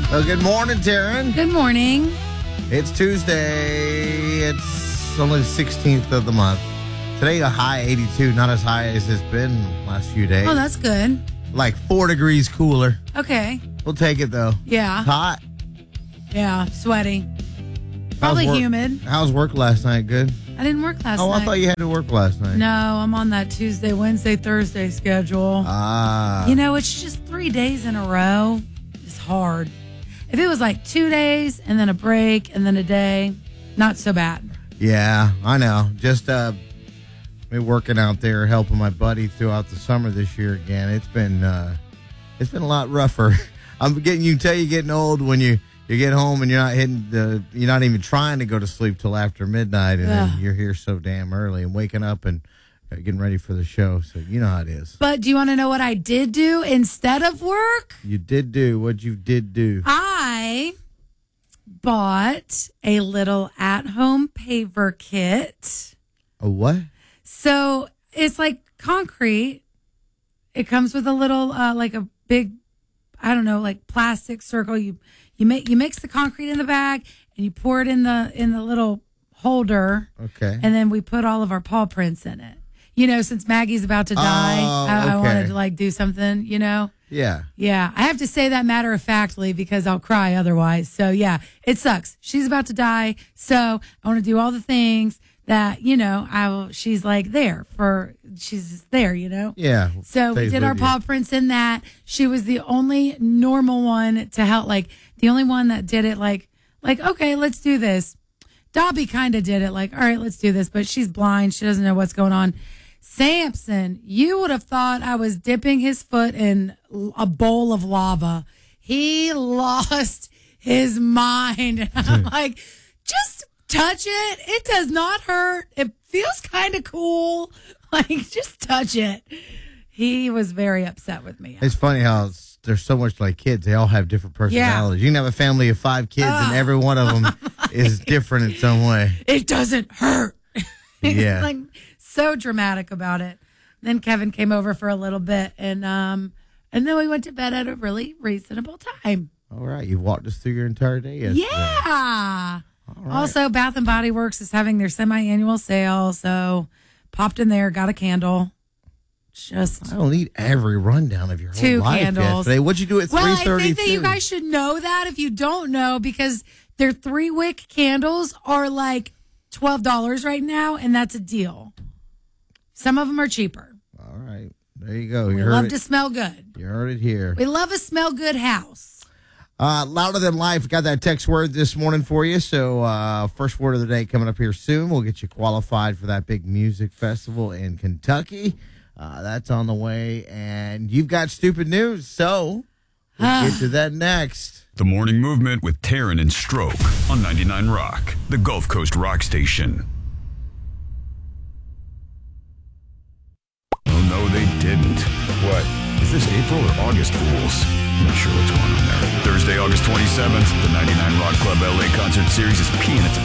Well, good morning, Taryn. Good morning. It's Tuesday. It's only the 16th of the month. Today, a high 82, not as high as it's been last few days. Oh, that's good. Like 4 degrees cooler. Okay. We'll take it, though. Yeah. Hot. Yeah. Sweaty. Probably humid. How's work last night? Good? I didn't work last night. Oh, I thought you had to work last night. No, I'm on that Tuesday, Wednesday, Thursday schedule. Ah. You know, it's just 3 days in a row. It's hard. If it was like 2 days and then a break and then a day, not so bad. Yeah, I know. Just been working out there, helping my buddy throughout the summer this year again. It's been a lot rougher. You can tell you're getting old when you get home and you're not even trying to go to sleep till after midnight, and then you're here so damn early and waking up and getting ready for the show. So you know how it is. But do you want to know what I did do instead of work? You did do what you did do. I bought a little at-home paver kit. A what? So it's like concrete. It comes with a little, like a big, I don't know, like plastic circle. You mix the concrete in the bag and you pour it in the little holder. Okay. And then we put all of our paw prints in it. You know, since Maggie's about to die, I wanted to like do something, you know? Yeah. Yeah. I have to say that matter of factly because I'll cry otherwise. So yeah, it sucks. She's about to die. So I want to do all the things that, you know, she's like she's just there, you know? Yeah. So we did our paw prints in that. She was the only normal one to help, like the only one that did it like, okay, let's do this. Dobby kind of did it like, all right, let's do this, but she's blind. She doesn't know what's going on. Samson, you would have thought I was dipping his foot in a bowl of lava. He lost his mind. I'm like, just touch it. It does not hurt. It feels kind of cool. Like, just touch it. He was very upset with me. It's funny how there's so much like kids. They all have different personalities. Yeah. You can have a family of 5 kids, and every one of them is different in some way. It doesn't hurt. Yeah. Like, so dramatic about it. Then Kevin came over for a little bit, and then we went to bed at a really reasonable time. All right. You walked us through your entire day yesterday. Yeah. All right. Also, Bath and Body Works is having their semi-annual sale, so popped in there, got a candle. I don't need every rundown of your whole 2 life candles. yesterday. What'd you do at 3:32? Well, I think that you guys should know that if you don't know, because their 3-wick candles are like $12 right now, and that's a deal. Some of them are cheaper. All right. There you go. We love to smell good. You heard it here. We love a smell good house. Louder Than Life. Got that text word this morning for you. So first word of the day coming up here soon. We'll get you qualified for that big music festival in Kentucky. That's on the way. And you've got stupid news. So we'll get to that next. The Morning Movement with Taryn and Stroke on 99 Rock, the Gulf Coast rock station. Oh, no, they didn't. What? Is this April or August Fools? I'm not sure what's going on there. Thursday, August 27th, the 99 Rock Club LA Concert Series is peeing its